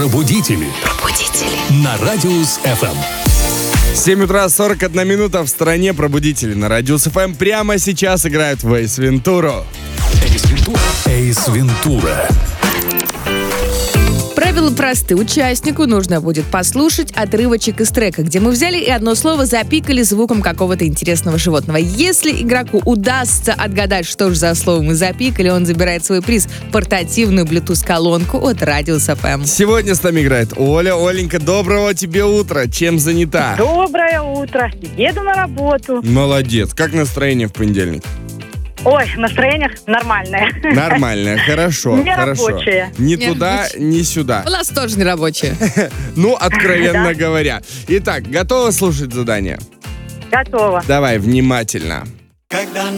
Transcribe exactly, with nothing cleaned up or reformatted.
Пробудители. Пробудители. На Радиус эф эм. семь утра сорок одна минута в стране. Пробудители на Радиус эф эм прямо сейчас играют в Эйс Вентуру. Эйс Вентура. Эйс Вентура. Правила просты. Участнику нужно будет послушать отрывочек из трека, где мы взяли и одно слово запикали звуком какого-то интересного животного. Если игроку удастся отгадать, что же за слово мы запикали, он забирает свой приз — портативную Bluetooth-колонку от Радиус эф эм. Сегодня с нами играет Оля. Оленька, доброго тебе утра. Чем занята? Доброе утро. Еду на работу. Молодец. Как настроение в понедельник? Ой, настроение нормальное. Нормально, хорошо, Не хорошо. рабочее. Ни Не туда, рабочее. ни сюда. У нас тоже не рабочие. Ну, откровенно говоря. Итак, готова слушать задание? Готово. Давай, внимательно.